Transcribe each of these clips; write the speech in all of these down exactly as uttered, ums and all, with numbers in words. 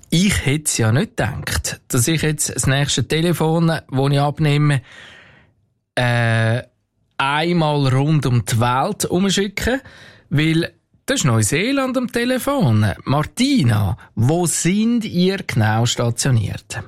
Ich hätte es ja nicht gedacht, dass ich jetzt das nächste Telefon, das ich abnehme, äh, einmal rund um die Welt umschicke, weil das ist Neuseeland am Telefon. Martina, wo sind ihr genau stationiert?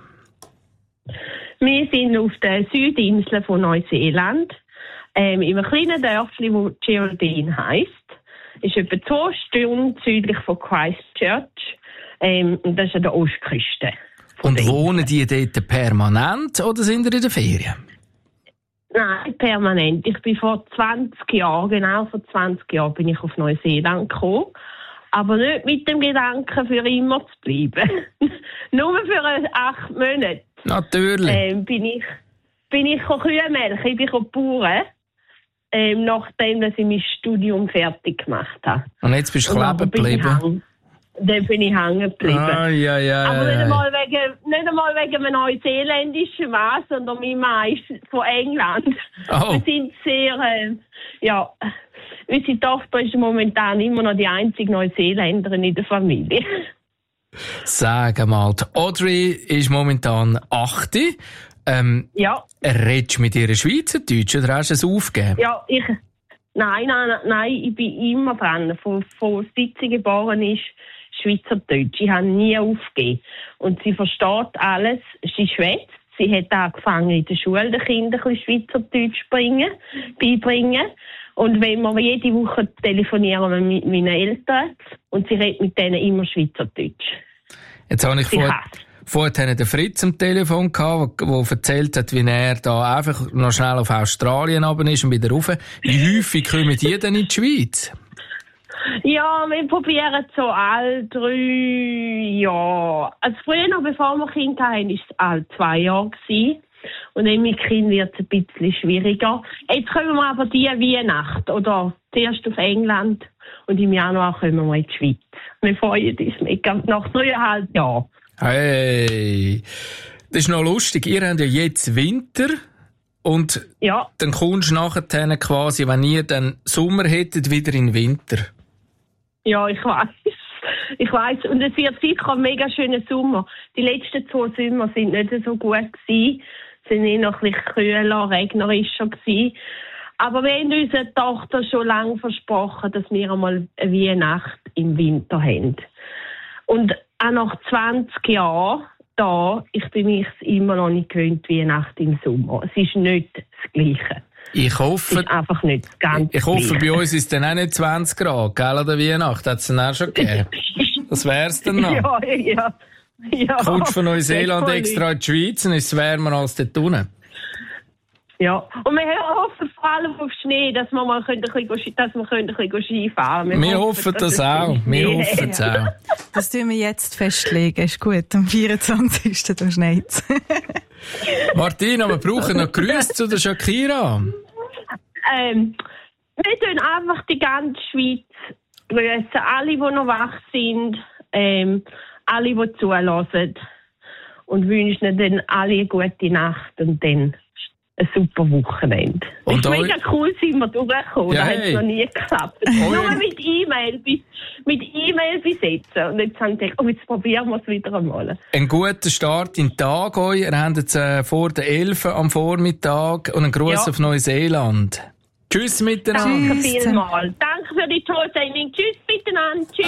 Wir sind auf der Südinsel von Neuseeland, ähm, in einem kleinen Dörfli, das Geraldine heisst. Ist etwa zwei Stunden südlich von Christchurch. Ähm, und das ist an der Ostküste. Und wohnen die dort permanent oder sind ihr in der Ferien? Nein, permanent. Ich bin vor zwanzig Jahren, genau vor zwanzig Jahren, bin ich auf Neuseeland gekommen. Aber nicht mit dem Gedanken, für immer zu bleiben. Nur für acht Monate. Natürlich. Ähm, bin ich, bin ich Kühe melken, ich bin Bauern. Ähm, nachdem dass ich mein Studium fertig gemacht habe. Und jetzt bist du kleben geblieben? Dann bin ich hängen geblieben. Ah, ja, ja, Aber nicht ja. einmal wegen, nicht einmal wegen einem neuseeländischen Mann, sondern mein Mann ist von England. Oh. Wir sind sehr, äh, ja, unsere Tochter ist momentan immer noch die einzige Neuseeländerin in der Familie. Sag mal, die Audrey ist momentan acht. Ähm, ja. Redest du mit ihr Schweizerdeutsch oder hast du es aufgegeben? Ja, ich, nein, nein, nein, ich bin immer dran. Von, von seit sie geboren ist, Schweizerdeutsch. Ich habe nie aufgegeben. Und sie versteht alles. Sie schwätzt. Sie hat angefangen in der Schule den Kindern ein bisschen Schweizerdeutsch bringen, beibringen. Und wenn wir jede Woche telefonieren wir mit meinen Eltern und sie redet mit denen immer Schweizerdeutsch. Jetzt habe ich vor, vorhin den Fritz am Telefon gehabt, der erzählt hat, wie er da einfach noch schnell auf Australien runter ist und wieder rauf. Wie häufig kommen die denn in die Schweiz? Ja, wir probieren so alle drei Jahre. Also früher noch, bevor wir Kinder hatten, war es alle zwei Jahre gewesen. Und dann mit Kind wird es ein bisschen schwieriger. Jetzt kommen wir aber die Weihnacht oder zuerst auf England und im Januar kommen wir in die Schweiz. Wir freuen uns mega nach dreieinhalb Jahren. Hey, das ist noch lustig. Ihr habt ja jetzt Winter und ja. Dann kommst du nachher quasi, wenn ihr dann Sommer hättet, wieder in Winter. Ja, ich weiss. Ich weiss. Und es wird sicher ein mega schöner Sommer. Die letzten zwei Sommer sind nicht so gut gewesen. Sie sind eh noch ein bisschen kühler, regnerischer gewesen. Aber wir haben unserer Tochter schon lange versprochen, dass wir einmal eine Weihnacht im Winter haben. Und auch nach zwanzig Jahren da, ich bin mich immer noch nicht gewöhnt, Weihnacht im Sommer. Es ist nicht das Gleiche. Ich hoffe, ist einfach nicht ganz ich hoffe, bei uns ist es dann auch nicht zwanzig Grad, gell, an der Weihnacht. Hat es dann auch schon gegeben. Das wär's dann noch. Ja, ja. ja. Kommst von Neuseeland extra in die Schweiz und ist es wärmer als dort unten. Ja, und wir hoffen vor allem auf Schnee, dass wir mal ein bisschen, dass wir ein bisschen Ski fahren können. Wir, wir hoffen das auch. Wir hoffen es auch. Das tun wir jetzt festlegen. Ist gut. Am vierundzwanzigsten Da schneit's. Martina, wir brauchen noch Grüße zu der Shakira. Ähm, wir tun einfach die ganze Schweiz grüßen. Alle, die noch wach sind, ähm, alle, die zuhören. Und wünschen dann alle eine gute Nacht und dann ein super Wochenende. Und es ist mega cool, sind wir durchgekommen. Yeah. Das hat noch nie geklappt. Oh, nur mit E-Mail bis, mit E-Mail bis jetzt. Und jetzt haben wir gedacht, oh, jetzt probieren wir es wieder einmal. Ein guter Start in den Tag euch. Ihr habt jetzt äh, vor der elf am Vormittag und einen Gruß ja. auf Neuseeland. Tschüss miteinander. Danke vielmals. Danke für die tolle Sendung. Tschüss miteinander. Tschüss.